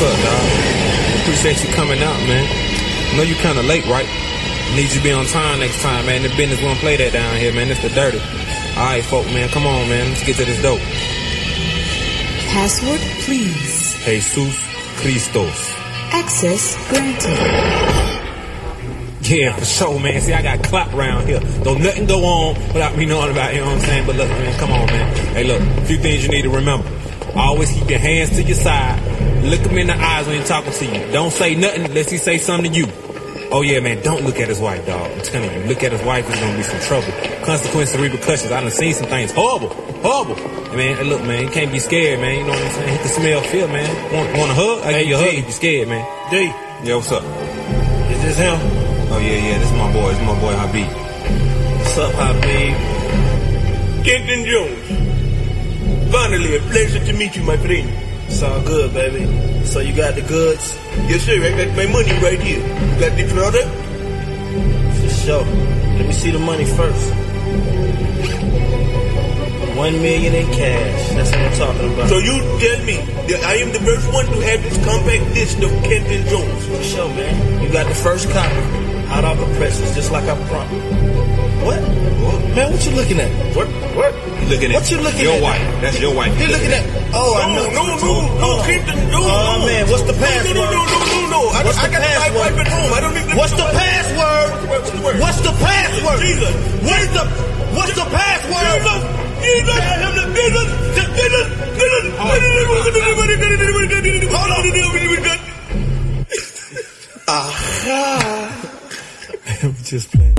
up, dog? Appreciate you coming out, man. I know you kind of late, right? Need you to be on time next time, man. The business won't play that down here, man. It's the dirty. All right, folk, man. Come on, man. Let's get to this dope. Password, please. Jesus Christos. Access granted. Yeah, for sure, man. See, I got clout around here. Don't nothing go on without me knowing about it, you know what I'm saying? But look, man, come on, man. Hey, look, a few things you need to remember. Always keep your hands to your side. Look him in the eyes when he's talking to you. Don't say nothing unless he say something to you. Oh, yeah, man, don't look at his wife, dog. I'm telling you, look at his wife, there's going to be some trouble. Consequences, repercussions. I done seen some things. Horrible. Hey, man, hey, look, man, you can't be scared, man. You know what I'm saying? He can smell fear, man. Want a hug? I give you a hug if you're scared, man. D. Yeah, what's up? Is this him? Oh, yeah, this is my boy. This is my boy, Habib. What's up, Habib? Kenton Jones. Finally, a pleasure to meet you, my friend. It's all good, baby. So you got the goods? Yes, sir. I got my money right here. You got the product? For sure. Let me see the money first. $1 million in cash. That's what I'm talking about. So you tell me that I am the first one to have this compact disc of Kenton Jones? For sure, man. You got the first copy. Hot off the presses, just like I promised. What? Man, what you looking at? What? You looking at? What you looking your at? Your wife. That's your wife. You looking at? Oh, I know. No, Kenton, no. Oh, man, what's the password? No. I got my wife at home. I don't need to. What's the password? What's the password? Jesus. What's the password? Jesus. Hold on. Aha. I'm just playing.